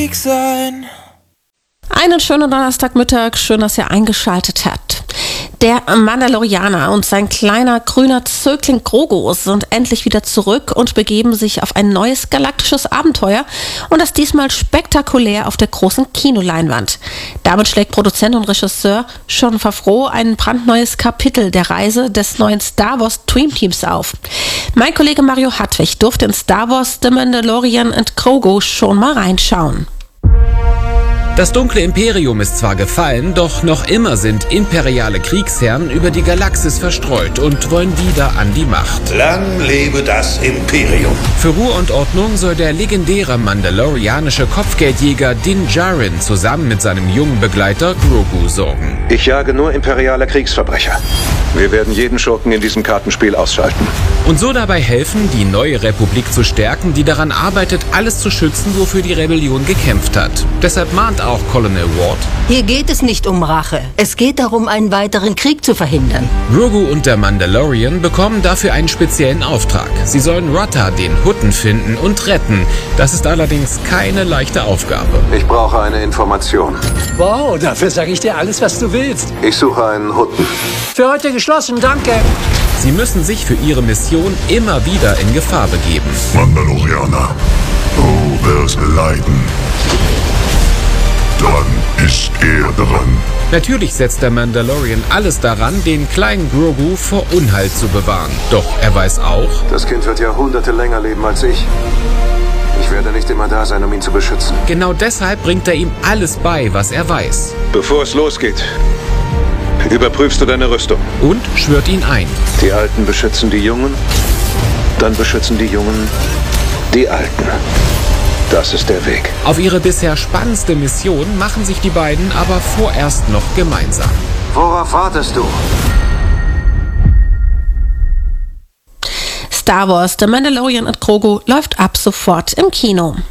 sein. Einen schönen Donnerstagmittag, schön, dass ihr eingeschaltet habt. Der Mandalorianer und sein kleiner grüner Zögling Grogu sind endlich wieder zurück und begeben sich auf ein neues galaktisches Abenteuer und das diesmal spektakulär auf der großen Kinoleinwand. Damit schlägt Produzent und Regisseur Jon Favreau ein brandneues Kapitel der Reise des neuen Star Wars Dream Teams auf. Mein Kollege Mario Hartwig durfte in Star Wars The Mandalorian and Grogu schon mal reinschauen. Das dunkle Imperium ist zwar gefallen, doch noch immer sind imperiale Kriegsherren über die Galaxis verstreut und wollen wieder an die Macht. Lang lebe das Imperium! Für Ruhe und Ordnung soll der legendäre mandalorianische Kopfgeldjäger Din Djarin zusammen mit seinem jungen Begleiter Grogu sorgen. Ich jage nur imperiale Kriegsverbrecher. Wir werden jeden Schurken in diesem Kartenspiel ausschalten. Und so dabei helfen, die neue Republik zu stärken, die daran arbeitet, alles zu schützen, wofür die Rebellion gekämpft hat. Deshalb mahnt auch Colonel Ward: Hier geht es nicht um Rache. Es geht darum, einen weiteren Krieg zu verhindern. Grogu und der Mandalorian bekommen dafür einen speziellen Auftrag. Sie sollen Rotta, den Hutten, finden und retten. Das ist allerdings keine leichte Aufgabe. Ich brauche eine Information. Wow, dafür sage ich dir alles, was du willst. Ich suche einen Hutten. Für heute geschlossen, danke. Sie müssen sich für ihre Mission immer wieder in Gefahr begeben. Mandalorianer, du wirst leiden. Dann ist er dran. Natürlich setzt der Mandalorian alles daran, den kleinen Grogu vor Unheil zu bewahren. Doch er weiß auch: Das Kind wird Jahrhunderte länger leben als ich. Ich werde nicht immer da sein, um ihn zu beschützen. Genau deshalb bringt er ihm alles bei, was er weiß. Bevor es losgeht, überprüfst du deine Rüstung. Und schwört ihn ein. Die Alten beschützen die Jungen, dann beschützen die Jungen die Alten. Das ist der Weg. Auf ihre bisher spannendste Mission machen sich die beiden aber vorerst noch gemeinsam. Worauf wartest du? Star Wars The Mandalorian and Grogu läuft ab sofort im Kino.